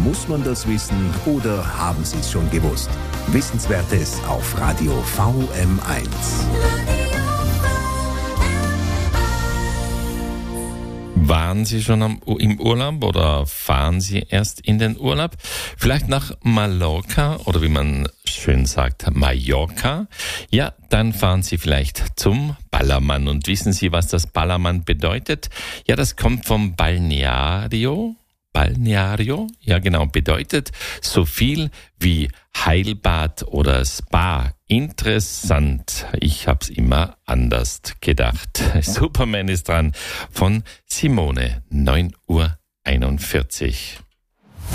Muss man das wissen oder haben Sie es schon gewusst? Wissenswertes auf Radio VM1. Waren Sie schon im Urlaub oder fahren Sie erst in den Urlaub? Vielleicht nach Mallorca oder wie man schön sagt, Mallorca? Ja, dann fahren Sie vielleicht zum Ballermann. Und wissen Sie, was das Ballermann bedeutet? Ja, das kommt vom Balneario. Balneario, ja genau, bedeutet so viel wie Heilbad oder Spa. Interessant. Ich hab's immer anders gedacht. Superman ist dran von Simone, 9:41 Uhr.